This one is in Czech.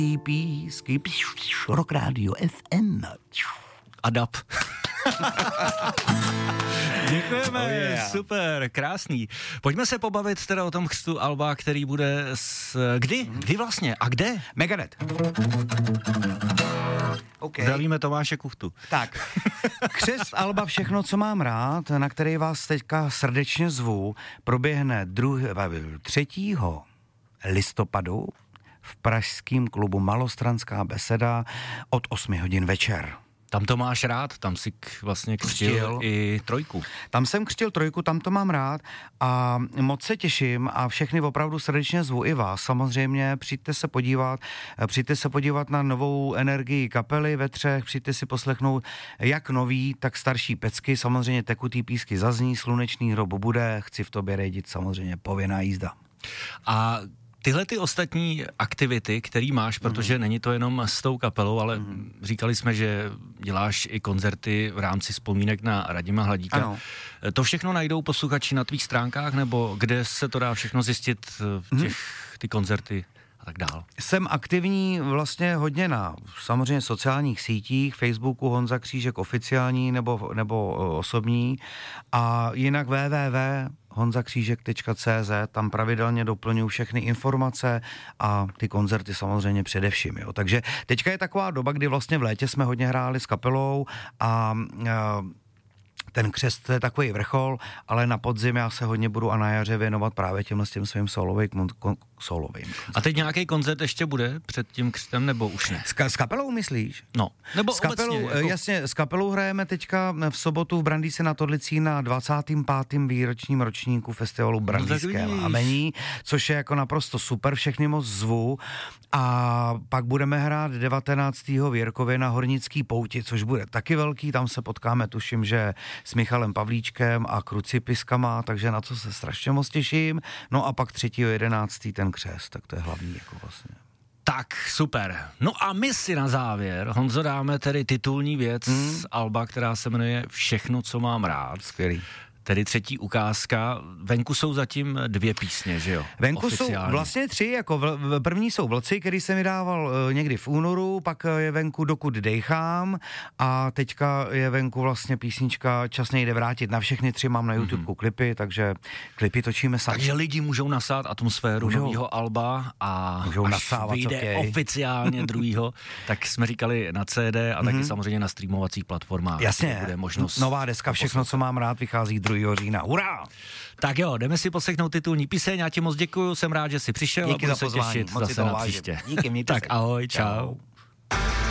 Písky, Rock Radio FM. Adap. Děkujeme, super, krásný. Pojďme se pobavit teda o tom křtu alba, který bude kdy? Kdy vlastně? A kde? Megadeth. Okay. Zdravíme Tomáše Kuchtu. Tak, křest alba Všechno, co mám rád, na který vás teďka srdečně zvu, proběhne 3. listopadu v pražském klubu Malostranská beseda od 8 hodin večer. Tam to máš rád, tam si vlastně křtil i 3. Tam jsem křtil 3, tam to mám rád a moc se těším a všechny opravdu srdečně zvu i vás. Samozřejmě přijďte se podívat na novou energii kapely ve 3, přijďte si poslechnout jak nový, tak starší pecky, samozřejmě tekutý písky zazní, slunečný hrob bude, chci v tobě rejdit, samozřejmě povinná jízda. A tyhle ty ostatní aktivity, který máš, protože není to jenom s tou kapelou, ale říkali jsme, že děláš i koncerty v rámci vzpomínek na Radima Hladíka. Ano. To všechno najdou posluchači na tvých stránkách, nebo kde se to dá všechno zjistit, ty koncerty a tak dál? Jsem aktivní vlastně hodně na samozřejmě sociálních sítích, Facebooku Honza Křížek oficiální nebo osobní a jinak www.honzakřížek.cz, tam pravidelně doplňuji všechny informace a ty koncerty samozřejmě především. Jo. Takže teďka je taková doba, kdy vlastně v létě jsme hodně hráli s kapelou a ten křest je takový vrchol, ale na podzim já se hodně budu a na jaře věnovat právě těm svým solovým. A teď nějaký koncert ještě bude před tím křtem, nebo už ne? S kapelou myslíš? No, nebo s kapelou, obecně, jako... jasně, s kapelou hrajeme teďka v sobotu v Brandýse nad Orlicí na 25. výročním ročníku festivalu Brandýském Amení, což je jako naprosto super, všechny moc zvu a pak budeme hrát 19. v Jirkově na Hornický pouti, což bude taky velký, tam se potkáme, tuším, že s Michalem Pavlíčkem a Krucipiskama, takže na to se strašně moc těším. No a pak 3.11. ten křest, tak to je hlavní jako vlastně. Tak, super. No a my si na závěr, Honzo, dáme tedy titulní věc z alba, která se jmenuje Všechno, co mám rád. Skvělý. Tedy 3. ukázka. Venku jsou zatím 2 písně, že jo? Venku oficiálně. Jsou vlastně 3, jako první jsou Vlci, který jsem vydával někdy v únoru, pak je venku Dokud dejchám a teďka je venku vlastně písnička Čas nejde vrátit. Na všechny 3 mám na YouTubeku klipy, takže klipy točíme sami. Takže lidi můžou nasát atmosféru nového alba a můžou až nasávat, vyjde oficiálně 2. tak jsme říkali na CD a taky samozřejmě na streamovacích platformách. Jasně, bude možnost nová deska Všechno, co mám rád, vychází 2. října. Hurá! Tak jo, jdeme si poslechnout titulní píseň, já ti moc děkuju, jsem rád, že jsi přišel. Díky a budu za pozvání, se těšit moc si zase to na vážím. příště. Díky, mějte tak se. ahoj, čau.